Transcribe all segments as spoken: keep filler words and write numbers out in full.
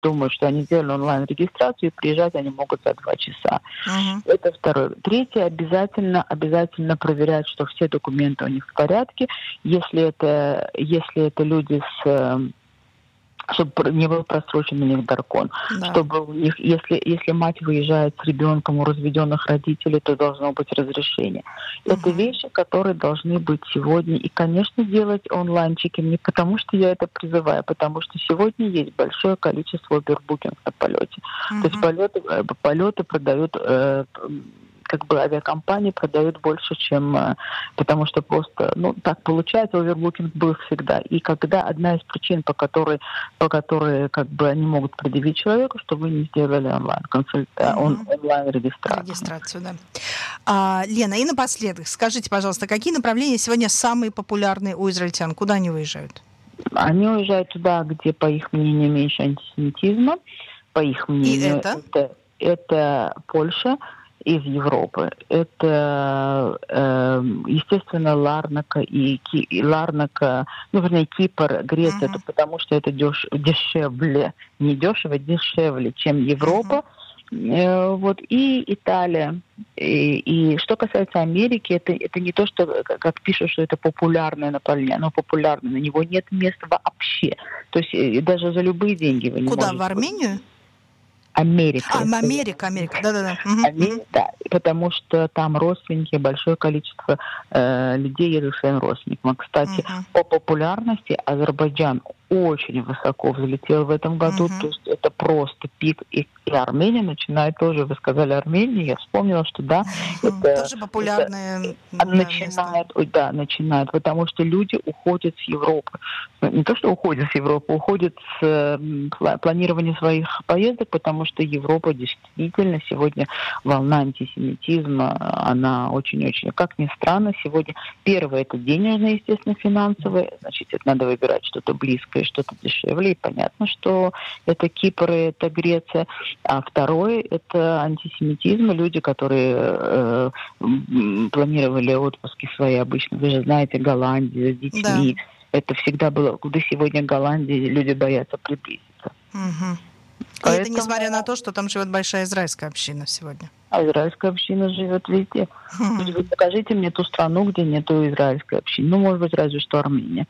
думают, что они сделали онлайн-регистрацию, и приезжать они могут за два часа. Uh-huh. Это второе. Третье, обязательно, обязательно проверять, что все документы у них в порядке. Если это, если это люди с... чтобы не был просрочен у них даркон. Да. Чтобы у них, если, если мать выезжает с ребенком у разведенных родителей, то должно быть разрешение. Угу. Это вещи, которые должны быть сегодня. И, конечно, делать онлайн-чекин не потому, что я это призываю, а потому что сегодня есть большое количество овербукинг на полете. Угу. То есть полеты, полеты продают... Э, как бы авиакомпании продают больше, чем... Потому что просто, ну, так получается, овербукинг был всегда. И когда одна из причин, по которой, по которой как бы они могут предъявить человеку, что вы не сделали онлайн-консультацию, mm-hmm. онлайн-регистрацию. Регистрацию, да. А, Лена, и напоследок, скажите, пожалуйста, какие направления сегодня самые популярные у израильтян? Куда они выезжают? Они уезжают туда, где, по их мнению, меньше антисемитизма. По их мнению, и это? Это, это Польша, из Европы. Это, э, естественно, Ларнака и, Ки, и Ларнака, ну, вернее, Кипр, Греция, uh-huh. это потому что это деш, дешевле, не дешево, дешевле, чем Европа. Uh-huh. Э, вот, и Италия. И, и что касается Америки, это, это не то, что, как пишут, что это популярное направление, оно популярное, на него нет места вообще. То есть даже за любые деньги вы не Куда, можете... в Армению? Америка. А, Америка, Америка, да-да-да. Угу. Америка, да, потому что там родственники, большое количество э, людей едут к своим родственникам. Кстати, угу. по популярности Азербайджан очень высоко взлетел в этом году, угу. то есть это просто пик. И, и Армения начинает тоже, вы сказали Армения, я вспомнила, что да, угу. это... Тоже популярные это, начинает, ой, да, начинает, потому что люди уходят с Европы. Не то, что уходят с Европы, уходят с э, планирования своих поездок, потому что Европа действительно сегодня волна антисемитизма, она очень-очень, как ни странно, сегодня первое это денежное, естественно, финансовое, значит, это надо выбирать что-то близкое, что-то дешевле, и понятно, что это Кипр, это Греция, а второе это антисемитизм, люди, которые э, планировали отпуски свои обычно, вы же знаете, Голландия с детьми, да. Это всегда было, куда сегодня Голландии люди боятся приблизиться. Угу. Поэтому... И это несмотря на то, что там живет большая израильская община сегодня. А израильская община живет везде. Mm-hmm. Вы покажите мне ту страну, где нету израильской общины. Ну, может быть, разве что Армения.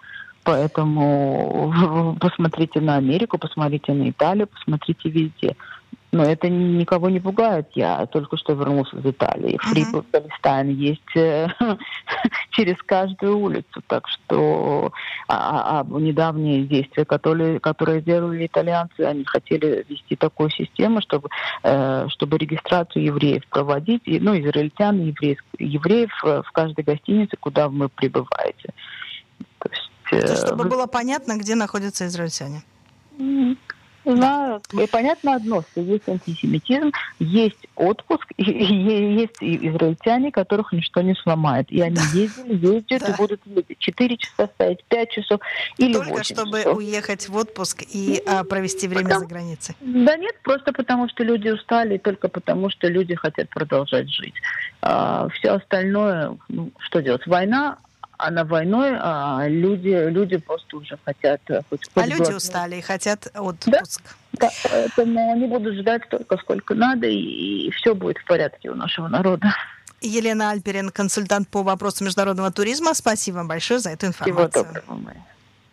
Поэтому посмотрите на Америку, посмотрите на Италию, посмотрите везде. Но это никого не пугает. Я только что вернулся из Италии. Фри Палестайн есть э, через каждую улицу. Так что а, а недавние действия, которые, которые сделали итальянцы, они хотели ввести такую систему, чтобы, э, чтобы регистрацию евреев проводить, и, ну, израильтян, евреев, евреев в каждой гостинице, куда вы прибываете. То есть, э, То, чтобы вы... было понятно, где находятся израильтяне. Mm-hmm. Знаю. И понятно одно, что есть антисемитизм, есть отпуск, и, и есть израильтяне, которых ничто не сломает. И они ездили, ездят да. и будут ездить четыре часа стоять, пять часов или Только восемь чтобы часов. Уехать в отпуск и а, провести время потому, за границей. Да нет, просто потому что люди устали, и только потому что люди хотят продолжать жить. А, все остальное, ну, что делать? Война, она войной, а люди, люди просто уже хотят... Хоть а люди глотнуть. Устали и хотят отпуск. Да, да, поэтому они будут ждать столько, сколько надо, и, и все будет в порядке у нашего народа. Елена Альперин, консультант по вопросам международного туризма. Спасибо вам большое за эту информацию. Всего доброго, Майя.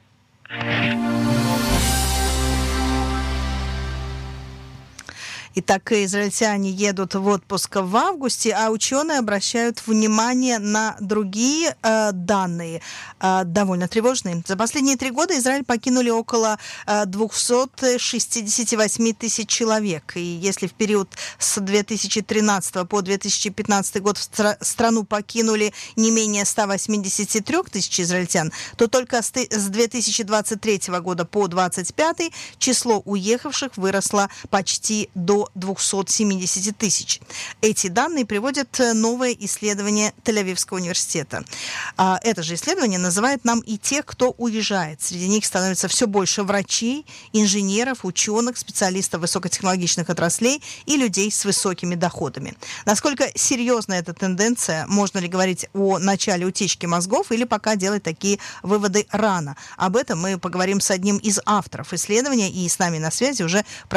Итак, израильтяне едут в отпуск в августе, а ученые обращают внимание на другие э, данные, э, довольно тревожные. За последние три года Израиль покинули около э, двести шестьдесят восемь тысяч человек. И если в период с две тысячи тринадцатого по две тысячи пятнадцатый год в стра- страну покинули не менее ста восьмидесяти трёх тысяч израильтян, то только с, ты- с две тысячи двадцать третьего года по двадцать пятый число уехавших выросло почти до до двухсот семидесяти тысяч. Эти данные приводят новое исследование Тель-Авивского университета. Это же исследование называет нам и тех, кто уезжает. Среди них становится все больше врачей, инженеров, ученых, специалистов высокотехнологичных отраслей и людей с высокими доходами. Насколько серьезна эта тенденция? Можно ли говорить о начале утечки мозгов или пока делать такие выводы рано? Об этом мы поговорим с одним из авторов исследования, и с нами на связи уже